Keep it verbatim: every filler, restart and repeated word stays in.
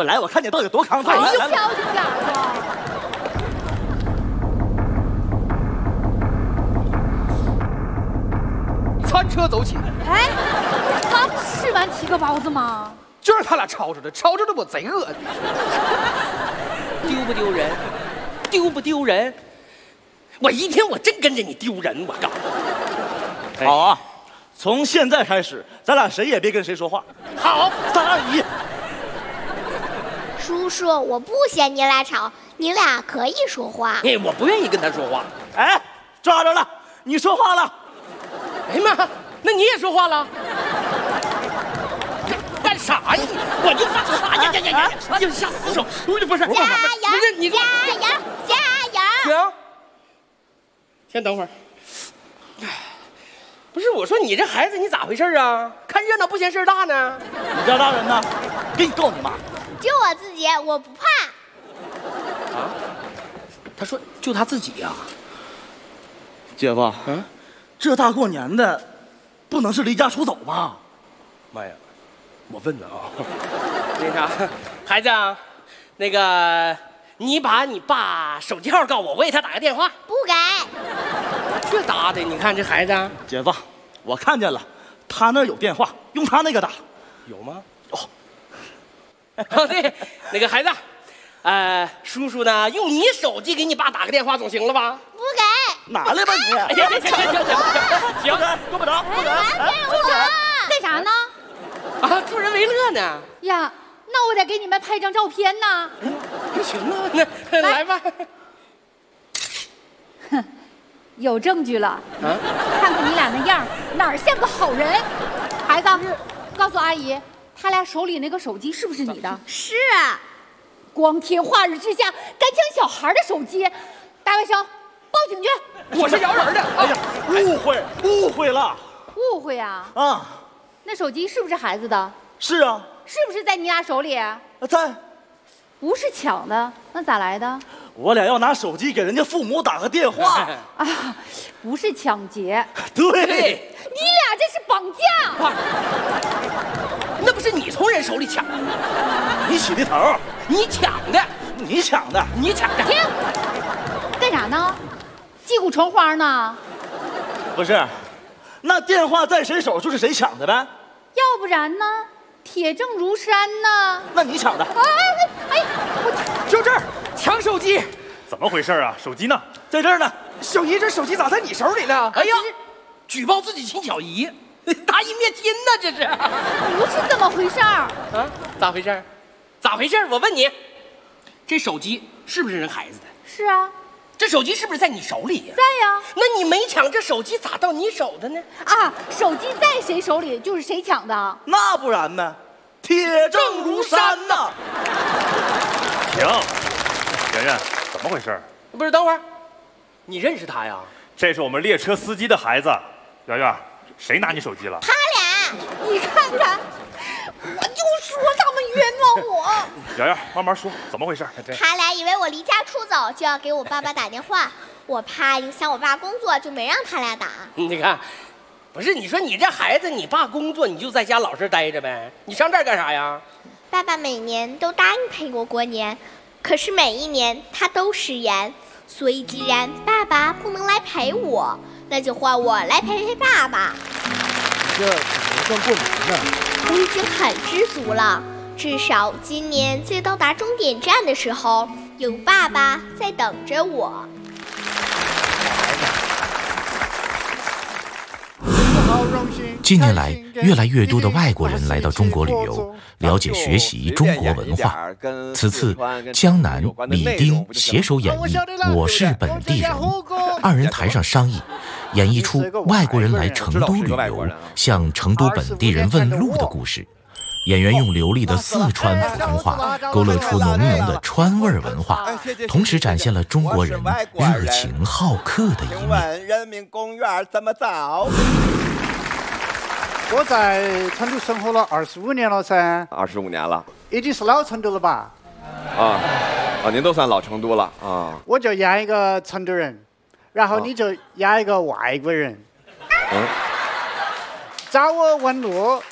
本来我看你到底多扛揍。 哎呦，小心点吧。 餐车走起。 哎，刚吃完七个包子吗？ 就是他俩吵着的，吵着的我贼饿。丢不丢人？丢不丢人？我一天我真跟着你丢人，我告诉你。 好啊，从现在开始，咱俩谁也别跟谁说话。 好， 三二一。 叔叔，我不嫌你俩吵，你俩可以说话。 哎，我不愿意跟他说话。 哎，抓着了，你说话了。 哎呀妈，那你也说话了？干啥呀你？我就发啥呀呀呀呀！哎呀，吓死手！不是不是， 加油！ 不是你加油！加油！ 行，先等会儿。不是我说你这孩子你咋回事啊？看热闹不嫌事儿大呢？ 你家大人呢？给你告你妈！ 就我自己，我不怕。 啊？他说就他自己呀、啊？ 姐夫，嗯，这大过年的，不能是离家出走吧？ 妈呀！我问的啊，那啥，孩子啊，那个，你把你爸手机号告我，我给他打个电话。 不给。 这打的，你看这孩子、啊。 姐夫，我看见了，他那儿有电话，用他那个打。 有吗？哦。哦，对，那个孩子，呃，叔叔呢，用你手机给你爸打个电话总行了吧？ 不给。 拿来吧你！ 哎呀，行行行行行， 行，够不着，不给， 还给我。 干啥呢？ 啊，助人为乐呢。 呀，那我得给你们拍张照片呢。 不行啊，那来吧。 哼，有证据了。 啊， 看看你俩那样，哪儿像个好人？孩子，告诉阿姨，他俩手里那个手机是不是你的？ 是。 光天化日之下，敢抢小孩的手机，大外甥，报警去！ 我是摇人的。 哎呀，误会，误会了。 误会啊！ 啊， 那手机是不是孩子的？ 是啊。 是不是在你俩手里？ 在。 不是抢的，那咋来的？ 我俩要拿手机给人家父母打个电话啊，不是抢劫。 对。 你俩这是绑架。 那不是你从人手里抢的， 你起的头， 你抢的， 你抢的， 你抢的。 停！干啥呢？击鼓传花呢？ 不是，那电话在谁手就是谁抢的呗。 要不然呢？铁证如山呢？ 那你抢的。 哎哎哎！ 我就这儿抢手机， 怎么回事啊？手机呢？ 在这儿呢。 小姨，这手机咋在你手里呢？哎呀，举报自己亲小姨，大义灭亲呢，这是。 不是这么回事儿啊？咋回事？咋回事？我问你，这手机是不是人孩子的？ 是啊。 这手机是不是在你手里呀？ 在呀。 那你没抢，这手机咋到你手的呢？ 啊，手机在谁手里就是谁抢的。 那不然呢？铁证如山呐！ 停，圆圆，怎么回事？ 不是，等会儿，你认识他呀？ 这是我们列车司机的孩子。圆圆，谁拿你手机了？ 他俩。 你看看，我就说他们冤枉我。 圆圆，慢慢说，怎么回事？ 他俩以为我离家出走，就要给我爸爸打电话，我怕影响我爸工作，就没让他俩打。 你看，不是你说你这孩子，你爸工作，你就在家老实待着呗，你上这儿干啥呀？ 爸爸每年都答应陪我过年，可是每一年他都食言，所以既然爸爸不能来陪我，那就换我来陪陪爸爸。 你这怎么算过年呢？ 我已经很知足了，至少今年在到达终点站的时候，有爸爸在等着我。 近年来，越来越多的外国人来到中国旅游，了解学习中国文化。此次，江南、李丁携手演绎《我是本地人》，二人台上商议，演绎出外国人来成都旅游，向成都本地人问路的故事。演员用流利的四川普通话勾勒出浓浓的川味文化，同时展现了中国人热情好客的一面。 人民公园怎么走？ 我在成都生活了二十五年了噻。 二十五年了， 已经是老成都了吧？ 啊啊，您都算老成都了啊。 我就演一个成都人，然后你就演一个外国人。 嗯。 找我问路，